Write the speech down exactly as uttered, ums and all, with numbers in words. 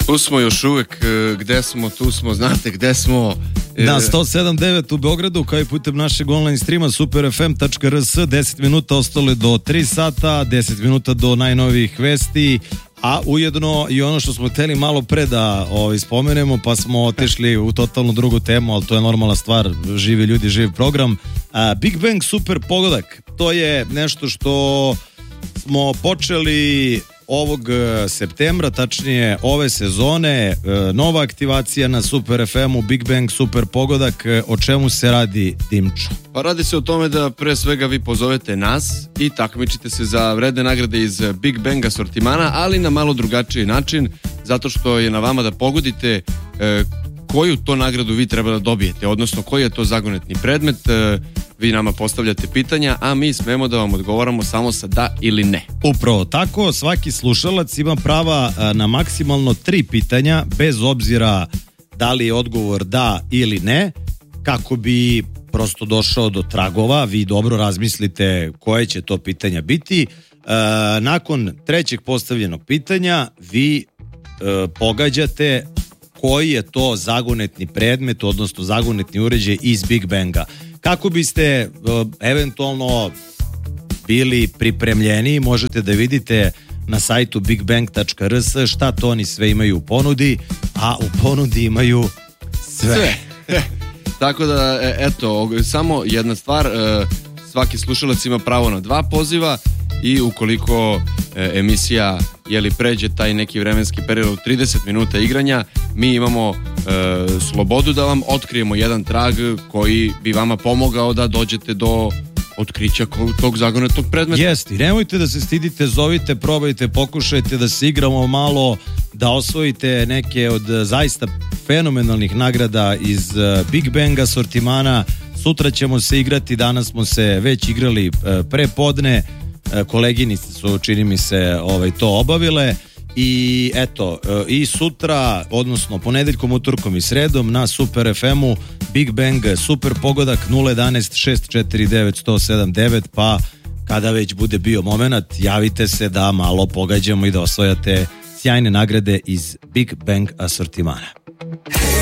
Tu smo još uvek, gde smo, tu smo, znate gde smo. Da, sto sedam devet u Beogradu, kao i putem našeg online streama super f m tačka r s, deset minuta ostale do tri sata, deset minuta do najnovijih vesti, a ujedno i ono što smo hteli malo pre da ovaj, spomenemo, pa smo otišli u totalno drugu temu, ali to je normalna stvar, živi ljudi, živi program. A, Big Bang Super Pogodak, to je nešto što smo počeli ovog septembra, tačnije ove sezone, nova aktivacija na Super ef emu, Big Bang Super Pogodak. O čemu se radi, Dimčo? Pa radi se o tome da pre svega vi pozovete nas i takmičite se za vredne nagrade iz Big Bang asortimana, ali na malo drugačiji način, zato što je na vama da pogodite e, koju to nagradu vi treba da dobijete, odnosno koji je to zagonetni predmet. E, vi nama postavljate pitanja, a mi smemo da vam odgovaramo samo sa da ili ne. Upravo tako, svaki slušalac ima prava na maksimalno tri pitanja, bez obzira da li je odgovor da ili ne, kako bi prosto došao do tragova. Vi dobro razmislite koje će to pitanja biti. E, nakon trećeg postavljenog pitanja vi e, pogađate koji je to zagonetni predmet, odnosno zagonetni uređaj iz Big Banga. Kako biste uh, eventualno bili pripremljeni, možete da vidite na sajtu big bang tačka r s šta to oni sve imaju u ponudi, a u ponudi imaju sve. sve. Tako da, eto, samo jedna stvar, svaki slušalac ima pravo na dva poziva i ukoliko emisija jeli pređe taj neki vremenski period od trideset minuta igranja, mi imamo e, slobodu da vam otkrijemo jedan trag koji bi vama pomogao da dođete do otkrića tog zagonetnog predmeta. Jeste, nemojte da se stidite, zovite, probajte, pokušajte da se igramo malo, da osvojite neke od zaista fenomenalnih nagrada iz Big Bang asortimana. Sutra ćemo se igrati, danas smo se već igrali pre podne, koleginice su, čini mi se, ovaj, to obavile. I eto, i sutra, odnosno ponedeljkom, utorkom i sredom na Super ef emu Big Bang Super Pogodak nula jedanaest šest četiri devet sto sedam devet, pa kada već bude bio moment, javite se da malo pogađamo i da osvojate sjajne nagrade iz Big Bang asortimana.